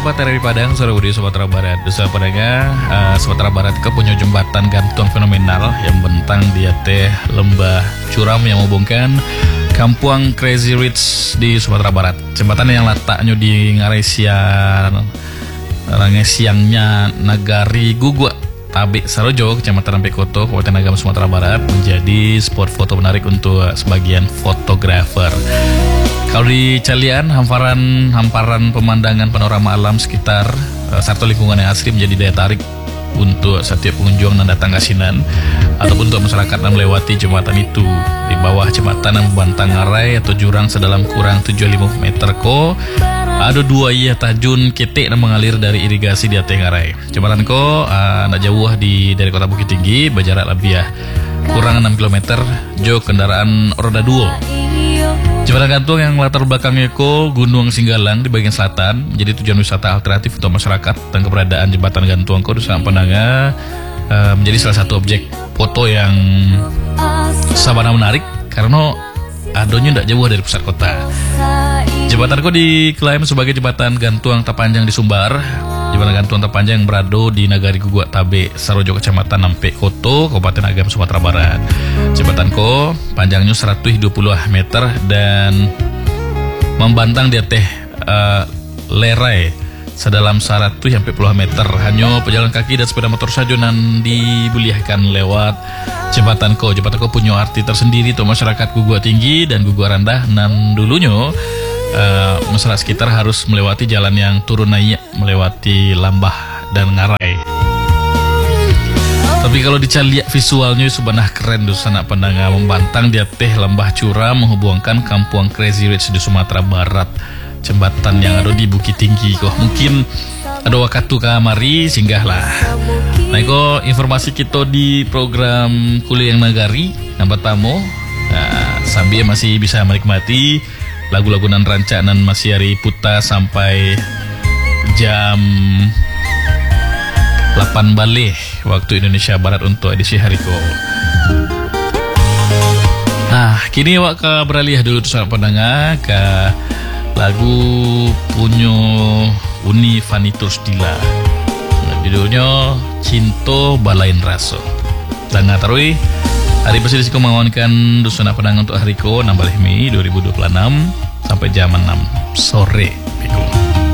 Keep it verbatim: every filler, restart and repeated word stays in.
Sobat R R I Padang, sore Budi Sumatera Barat. Dosa padanya, uh, Sumatera Barat ke punya jembatan gantung fenomenal yang bentang di teh lembah curam yang menghubungkan Kampung Crazy Rich di Sumatera Barat. Jembatan yang letaknya di Ngaresian, Rangesiangnya Nagari Gugua, Tabe Sarojo, Kecamatan Ampekoto, Kabupaten Agam, Sumatera Barat, menjadi spot foto menarik untuk sebagian fotografer. Kalau di Calian, hamparan hamparan pemandangan panorama alam sekitar uh, serta lingkungan yang asri menjadi daya tarik untuk setiap pengunjung yang datang ke Asinan ataupun untuk masyarakat yang melewati jembatan itu. Di bawah jembatan yang membantang ngarai atau jurang sedalam kurang tujuh puluh lima meter ko, ada dua iya tajun ketek yang mengalir dari irigasi di atas ngarai. Jembatan ko uh, nak jauh di dari kota Bukit Tinggi, berjarak lebih ya kurang enam kilometer jo kendaraan roda dua. Jembatan gantung yang latar belakangnya ko Gunung Singgalang di bagian selatan menjadi tujuan wisata alternatif untuk masyarakat, dan keberadaan jembatan gantung ko di Sangat Pandanga uh, menjadi salah satu objek foto yang sabana menarik karena adonnya tidak jauh dari pusat kota. Jembatan ko diklaim sebagai jembatan gantung terpanjang di Sumbar. Jembatan gantung terpanjang yang berada di Nagari Gugua Tabe Sarojo, Kecamatan Ampekoto, Kabupaten Agam, Sumatera Barat. Jembatan ko panjangnya seratus dua puluh meter dan membantang di atas uh, lerai sedalam seratus sampai puluh meter. Hanya pejalan kaki dan sepeda motor saja yang dibolehkan lewat jembatan ko. Jembatan ko punya arti tersendiri untuk masyarakat Gugua Tinggi dan Gugua Rendah, dan dulunya Uh, masyarakat sekitar harus melewati jalan yang turun naik, melewati lambah dan ngarai. Tapi kalau dicari lihat visualnya sebenarnya keren tuh Sangat Pandanga, membantang di atas lembah curam menghubungkan Kampung Crazy Rich di Sumatera Barat. Jembatan yang ada di Bukit Tinggi kok. Mungkin ada waktu kamari singgahlah. Nah, kok informasi kita di program Kuliah Nagari nampak tamu. Nah, sambil masih bisa menikmati lagu-lagu nan rancangan masih hari puta sampai jam delapan balik waktu Indonesia Barat untuk edisi hari ko. Nah, kini wak ke beralih dulu tuh Sangat Pandanga ke lagu punyo Uni Vanitus Dila. Nah, judulnya Cinto Balain Raso. Dan ngatarui hari bersih disiko mengawankan Dusun Padang untuk hari ko enam belas Mei dua ribu dua puluh enam sampai jam enam sore. Biko.